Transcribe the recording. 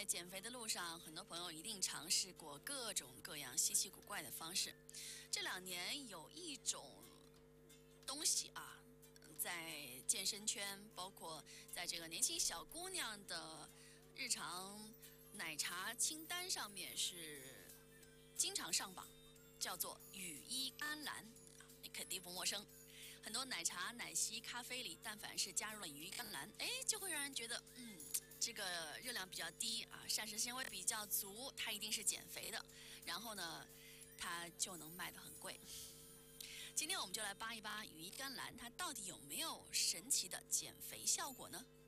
减肥的路上，很多朋友一定尝试过各种各样稀奇古怪的方式。这2年有一种东西啊，在健身圈，包括在这个年轻小姑娘的日常奶茶清单上面是经常上榜，叫做羽衣甘蓝，你肯定不陌生。很多奶茶、奶昔、咖啡里，但凡是加入了羽衣甘蓝，就会让人觉得，这个热量比较低啊，膳食纤维比较足，它一定是减肥的。然后呢，它就能卖得很贵。今天我们就来扒一扒羽衣甘蓝，它到底有没有神奇的减肥效果呢？